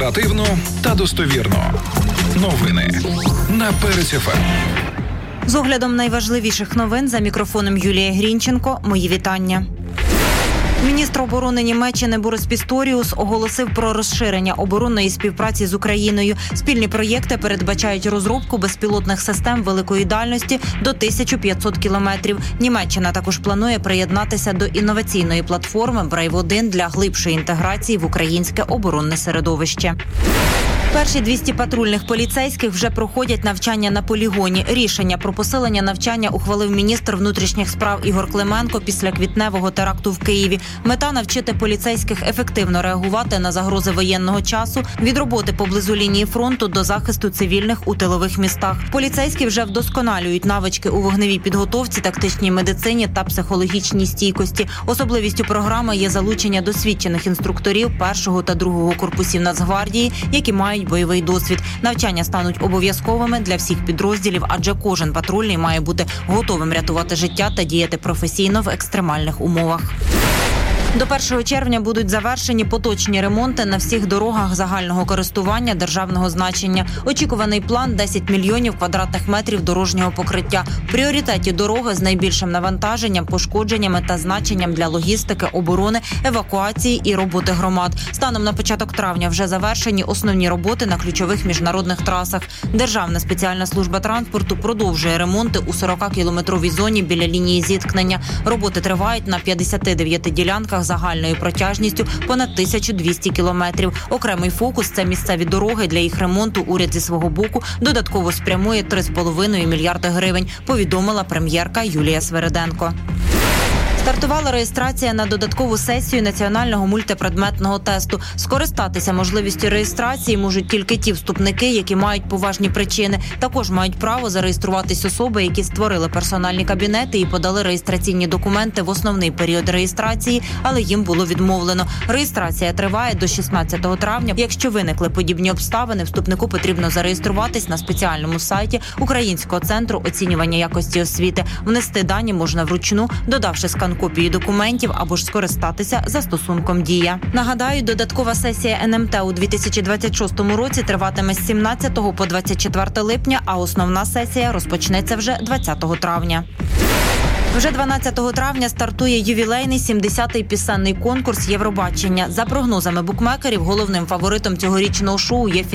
Оперативно та достовірно. Новини на Перець ФМ. З оглядом найважливіших новин за мікрофоном Юлія Грінченко. Мої вітання. Міністр оборони Німеччини Борис Пісторіус оголосив про розширення оборонної співпраці з Україною. Спільні проєкти передбачають розробку безпілотних систем великої дальності до 1500 кілометрів. Німеччина також планує приєднатися до інноваційної платформи «Брейв-1» для глибшої інтеграції в українське оборонне середовище. Перші 200 патрульних поліцейських вже проходять навчання на полігоні. Рішення про посилення навчання ухвалив міністр внутрішніх справ Ігор Клименко після квітневого теракту в Києві. Мета – навчити поліцейських ефективно реагувати на загрози воєнного часу, від роботи поблизу лінії фронту до захисту цивільних у тилових містах. Поліцейські вже вдосконалюють навички у вогневій підготовці, тактичній медицині та психологічній стійкості. Особливістю програми є залучення досвідчених інструкторів 1-го та 2-го корпусів Нацгвардії, які мають бойовий досвід. Навчання стануть обов'язковими для всіх підрозділів, адже кожен патрульний має бути готовим рятувати життя та діяти професійно в екстремальних умовах. До 1 червня будуть завершені поточні ремонти на всіх дорогах загального користування державного значення. Очікуваний план – 10 мільйонів квадратних метрів дорожнього покриття. В пріоритеті дороги з найбільшим навантаженням, пошкодженнями та значенням для логістики, оборони, евакуації і роботи громад. Станом на початок травня вже завершені основні роботи на ключових міжнародних трасах. Державна спеціальна служба транспорту продовжує ремонти у 40-кілометровій зоні біля лінії зіткнення. Роботи тривають на 59 ділянках загальною протяжністю понад 1200 кілометрів. Окремий фокус – це місцеві дороги. Для їх ремонту уряд зі свого боку додатково спрямує 3,5 мільярди гривень, повідомила прем'єрка Юлія Свериденко. Стартувала реєстрація на додаткову сесію національного мультипредметного тесту. Скористатися можливістю реєстрації можуть тільки ті вступники, які мають поважні причини. Також мають право зареєструватись особи, які створили персональні кабінети і подали реєстраційні документи в основний період реєстрації, але їм було відмовлено. Реєстрація триває до 16 травня. Якщо виникли подібні обставини, вступнику потрібно зареєструватись на спеціальному сайті Українського центру оцінювання якості освіти. Внести дані можна вручну, додавши скан копії документів або ж скористатися застосунком «Дія». Нагадаю, додаткова сесія НМТ у 2026 році триватиме з 17 по 24 липня, а основна сесія розпочнеться вже 20 травня. Вже 12 травня стартує ювілейний 70-й пісенний конкурс Євробачення. За прогнозами букмекерів, головним фаворитом цьогорічного шоу є